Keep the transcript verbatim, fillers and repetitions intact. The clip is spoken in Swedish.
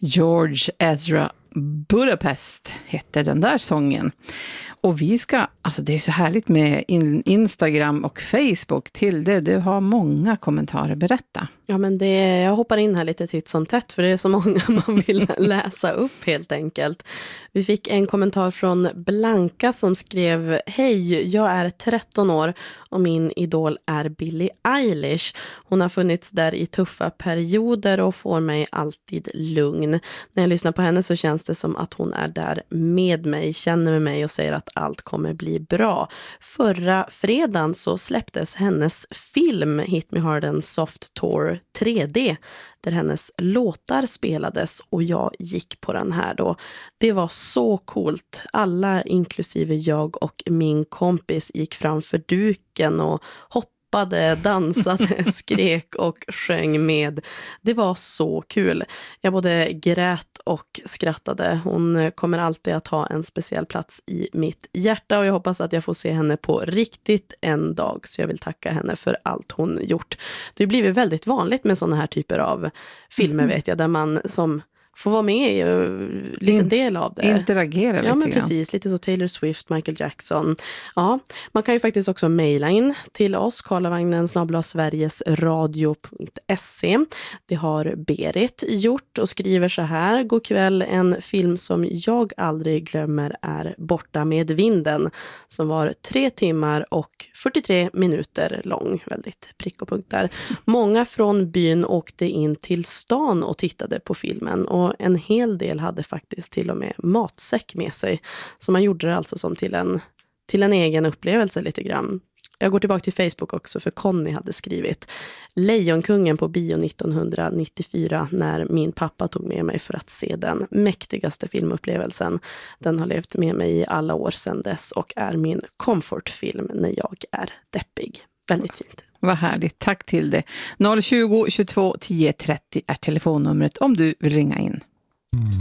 George Ezra Budapest hette den där sången. Och vi ska, alltså det är så härligt med in, Instagram och Facebook till det. Du har många kommentarer, berätta. Ja, men det, jag hoppar in här lite titt som tätt för det är så många man vill läsa upp helt enkelt. Vi fick en kommentar från Blanka som skrev: Hej, jag är tretton år och min idol är Billie Eilish. Hon har funnits där i tuffa perioder och får mig alltid lugn. När jag lyssnar på henne så känns det som att hon är där med mig, känner med mig och säger att allt kommer bli bra. Förra fredagen så släpptes hennes film Hit Me Hard and Soft Tour tre D där hennes låtar spelades och jag gick på den här då. Det var så coolt. Alla inklusive jag och min kompis gick framför duken och hoppade, dansade, skrek och sjöng med. Det var så kul. Jag både grät och skrattade. Hon kommer alltid att ha en speciell plats i mitt hjärta och jag hoppas att jag får se henne på riktigt en dag, så jag vill tacka henne för allt hon gjort. Det har blivit väldigt vanligt med sådana här typer av filmer, vet jag, där man som får vara med i uh, lite In, del av det. Interagera lite. Ja, men grann. Precis. Lite så Taylor Swift, Michael Jackson. Ja, man kan ju faktiskt också mejla in till oss, karlavagnen snabel-a sveriges radio punkt se. Det har Berit gjort och skriver så här: God kväll, en film som jag aldrig glömmer är Borta med vinden, som var tre timmar och fyrtiotre minuter lång. Väldigt prick och punkt där. Många från byn åkte in till stan och tittade på filmen och Och en hel del hade faktiskt till och med matsäck med sig. Så man gjorde det alltså som till en, till en egen upplevelse lite grann. Jag går tillbaka till Facebook också, för Conny hade skrivit: Lejonkungen på bio nittonhundranittiofyra när min pappa tog med mig för att se den mäktigaste filmupplevelsen. Den har levt med mig i alla år sedan dess och är min comfortfilm när jag är deppig. Väldigt fint. Vad härligt, tack till det. noll tjugo, tjugotvå, tio trettio är telefonnumret om du vill ringa in.